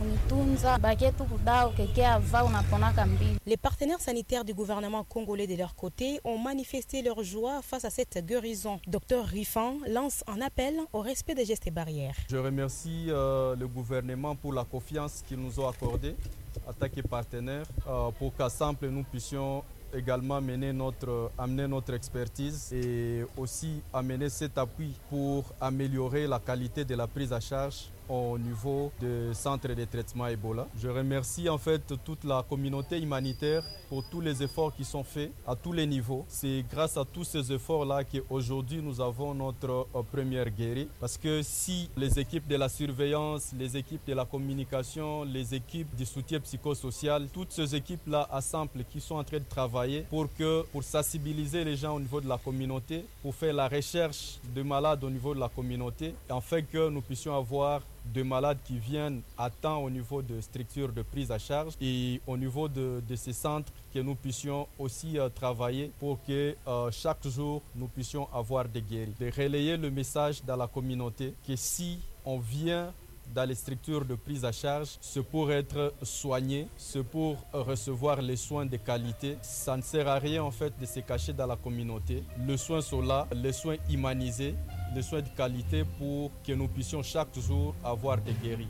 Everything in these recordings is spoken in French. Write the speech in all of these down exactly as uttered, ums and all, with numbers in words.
Les partenaires sanitaires du gouvernement congolais de leur côté ont manifesté leur joie face à cette guérison. Docteur Rifan lance un appel au respect des gestes et barrières. Je remercie euh, le gouvernement pour la confiance qu'ils nous ont accordée en tant que partenaires euh, pour qu'à Sample nous puissions également mener notre, amener notre expertise et aussi amener cet appui pour améliorer la qualité de la prise en charge au niveau du centre de traitement Ebola. Je remercie en fait toute la communauté humanitaire pour tous les efforts qui sont faits à tous les niveaux. C'est grâce à tous ces efforts-là qu'aujourd'hui nous avons notre euh, première guérie. Parce que si les équipes de la surveillance, les équipes de la communication, les équipes du soutien psychosocial, toutes ces équipes-là ensemble qui sont en train de travailler pour, que, pour sensibiliser les gens au niveau de la communauté, pour faire la recherche de malades au niveau de la communauté, afin que nous puissions avoir de malades qui viennent à temps au niveau de structures de prise à charge et au niveau de, de ces centres que nous puissions aussi euh, travailler pour que euh, chaque jour nous puissions avoir des guéris. De relayer le message dans la communauté que si on vient dans les structures de prise à charge, c'est pour être soigné, c'est pour recevoir les soins de qualité. Ça ne sert à rien en fait de se cacher dans la communauté. Les soins sont là, les soins humanisés, les soins de qualité pour que nous puissions chaque jour avoir des guéris.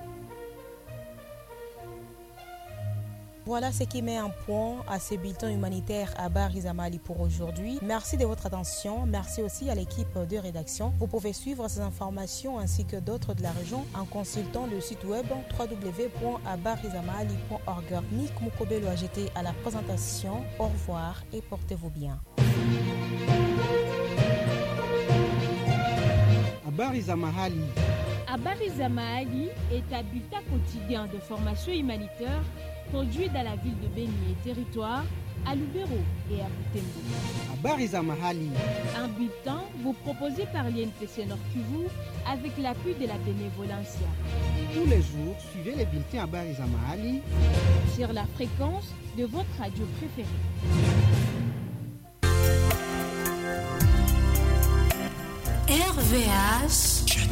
Voilà ce qui met un point à ce bulletin humanitaire à Barizamali pour aujourd'hui. Merci de votre attention. Merci aussi à l'équipe de rédaction. Vous pouvez suivre ces informations ainsi que d'autres de la région en consultant le site web w w w point abarizamali point org. Nick Mukobelo a jeté à la présentation. Au revoir et portez-vous bien. Abarizamali. Abarizamali est un bulletin quotidien de formation humanitaire produit dans la ville de Beni et territoire, à Lubero et à Butembo. Abarizamali. Un bulletin vous proposé par l'I N P C Nord Kivu avec l'appui de la bénévolencia. Tous les jours, suivez les bulletins Abarizamali sur la fréquence de votre radio préférée. R V H